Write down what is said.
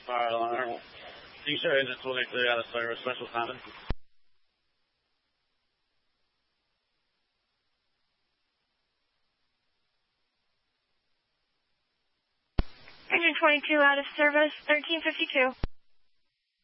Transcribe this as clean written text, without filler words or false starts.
Fire alarm. T-shirt engine 23 out of service, special contact. Engine 22 out of service, 1352.